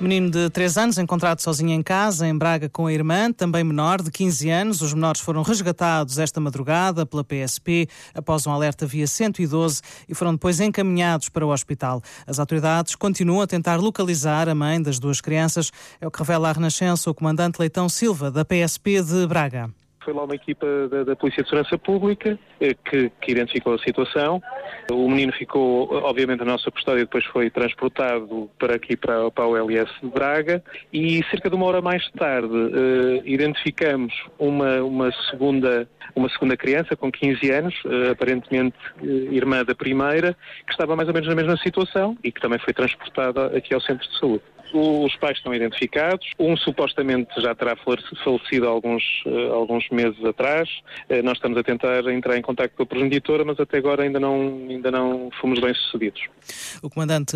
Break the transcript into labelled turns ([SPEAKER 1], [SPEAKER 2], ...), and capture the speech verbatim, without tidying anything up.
[SPEAKER 1] Menino de três anos encontrado sozinho em casa, em Braga, com a irmã, também menor, de quinze anos. Os menores foram resgatados esta madrugada pela P S P após um alerta via cento e doze e foram depois encaminhados para o hospital. As autoridades continuam a tentar localizar a mãe das duas crianças. É o que revela à Renascença o comandante Leitão Silva, da P S P de Braga.
[SPEAKER 2] Foi lá uma equipa da, da Polícia de Segurança Pública que, que identificou a situação. O menino ficou, obviamente, na nossa custódia e depois foi transportado para aqui, para, para o L S de Braga. E cerca de uma hora mais tarde eh, identificamos uma, uma, segunda, uma segunda criança com quinze anos, eh, aparentemente eh, irmã da primeira, que estava mais ou menos na mesma situação e que também foi transportada aqui ao Centro de Saúde. Os pais estão identificados, um supostamente já terá falecido há alguns, alguns meses atrás. Nós estamos a tentar entrar em contacto com a progenitora, mas até agora ainda não, ainda não fomos bem-sucedidos.
[SPEAKER 1] O comandante